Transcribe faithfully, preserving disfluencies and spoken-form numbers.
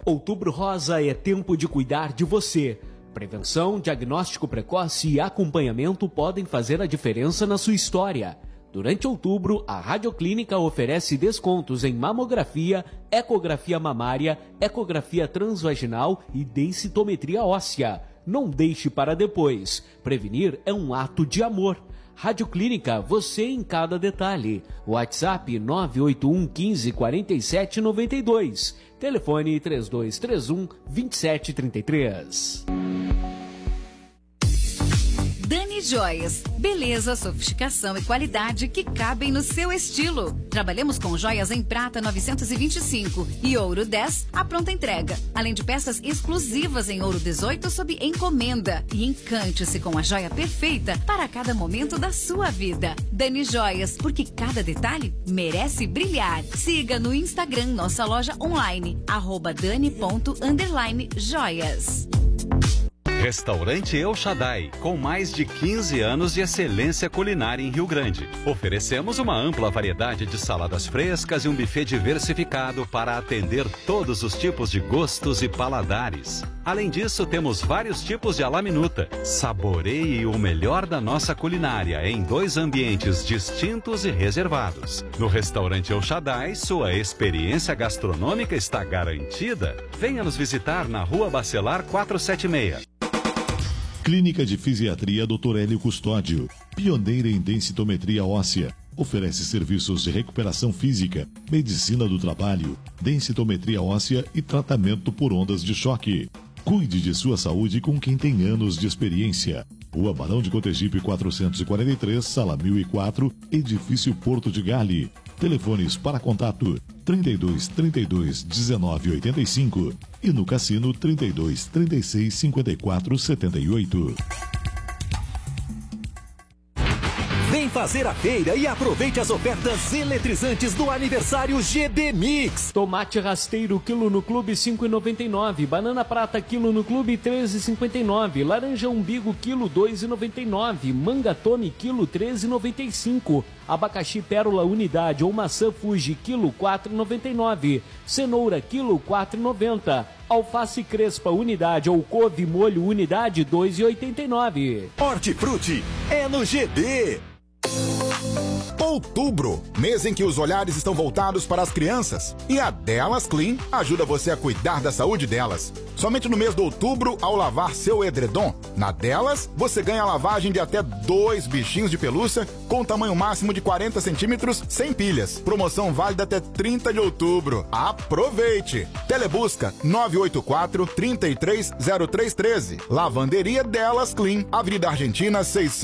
Outubro Rosa é tempo de cuidar de você. Prevenção, diagnóstico precoce e acompanhamento podem fazer a diferença na sua história. Durante outubro, a Radioclínica oferece descontos em mamografia, ecografia mamária, ecografia transvaginal e densitometria óssea. Não deixe para depois. Prevenir é um ato de amor. Radioclínica, você em cada detalhe. WhatsApp nove oito um, quinze, quarenta e sete, noventa e dois. Telefone três dois três um, vinte e sete trinta e três. Dani Joias, beleza, sofisticação e qualidade que cabem no seu estilo. Trabalhamos com joias em prata novecentos e vinte e cinco e ouro dez à pronta entrega, além de peças exclusivas em ouro dezoito sob encomenda. E encante-se com a joia perfeita para cada momento da sua vida. Dani Joias, porque cada detalhe merece brilhar. Siga no Instagram nossa loja online, arroba dani ponto underline joias. Restaurante El Shaddai, com mais de quinze anos de excelência culinária em Rio Grande. Oferecemos uma ampla variedade de saladas frescas e um buffet diversificado para atender todos os tipos de gostos e paladares. Além disso, temos vários tipos de alaminuta. Saboreie o melhor da nossa culinária em dois ambientes distintos e reservados. No Restaurante El Shaddai, sua experiência gastronômica está garantida. Venha nos visitar na Rua Bacelar quatrocentos e setenta e seis. Clínica de Fisiatria doutor Hélio Custódio, pioneira em densitometria óssea. Oferece serviços de recuperação física, medicina do trabalho, densitometria óssea e tratamento por ondas de choque. Cuide de sua saúde com quem tem anos de experiência. Rua Barão de Cotegipe quatrocentos e quarenta e três, sala mil e quatro, edifício Porto de Gale. Telefones para contato trinta e dois, trinta e dois, dezenove, oitenta e cinco e no Cassino trinta e dois, trinta e seis, cinquenta e quatro, setenta e oito. Vem fazer a feira e aproveite as ofertas eletrizantes do aniversário G B Mix. Tomate rasteiro quilo no clube cinco reais e noventa e nove, banana prata quilo no clube treze reais e cinquenta e nove, laranja umbigo quilo dois reais e noventa e nove, manga tome quilo treze reais e noventa e cinco, abacaxi pérola unidade ou maçã Fuji quilo quatro reais e noventa e nove, cenoura quilo quatro reais e noventa, alface crespa unidade ou couve molho unidade dois reais e oitenta e nove. Hortifruti é no G B. Outubro, mês em que os olhares estão voltados para as crianças. E a Delas Clean ajuda você a cuidar da saúde delas. Somente no mês de outubro, ao lavar seu edredom, na Delas, você ganha a lavagem de até dois bichinhos de pelúcia com tamanho máximo de quarenta centímetros, sem pilhas. Promoção válida até trinta de outubro. Aproveite! Telebusca nove oito quatro, três três zero três um três. Lavanderia Delas Clean, Avenida Argentina seiscentos.